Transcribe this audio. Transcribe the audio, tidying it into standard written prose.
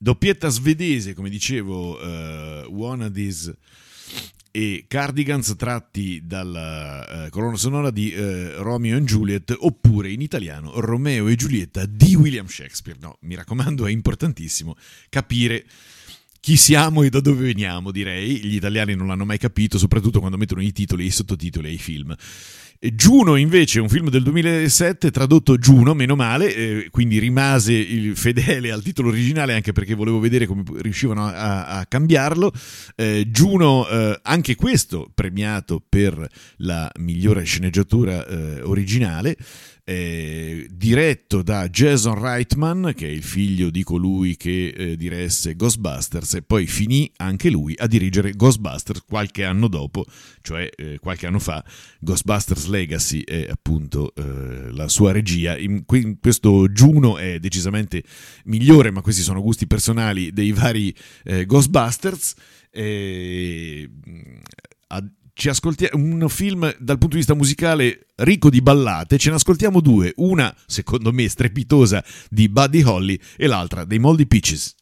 Doppietta svedese, come dicevo, Wannadies e Cardigans, tratti dalla colonna sonora di Romeo and Juliet, oppure in italiano Romeo e Giulietta di William Shakespeare. No, mi raccomando, è importantissimo capire chi siamo e da dove veniamo, direi. Gli italiani non l'hanno mai capito, soprattutto quando mettono i titoli e i sottotitoli ai film. Juno invece è un film del 2007 tradotto Juno, meno male, quindi rimase fedele al titolo originale, anche perché volevo vedere come riuscivano a cambiarlo. Juno, anche questo premiato per la migliore sceneggiatura originale, diretto da Jason Reitman, che è il figlio di colui che diresse Ghostbusters, e poi finì anche lui a dirigere Ghostbusters qualche anno dopo, cioè qualche anno fa. Ghostbusters Legacy è appunto la sua regia. Questo Juno è decisamente migliore, ma questi sono gusti personali, dei vari Ghostbusters. Ci ascoltiamo un film dal punto di vista musicale ricco di ballate, ce ne ascoltiamo due, una secondo me strepitosa di Buddy Holly e l'altra dei Moldy Peaches.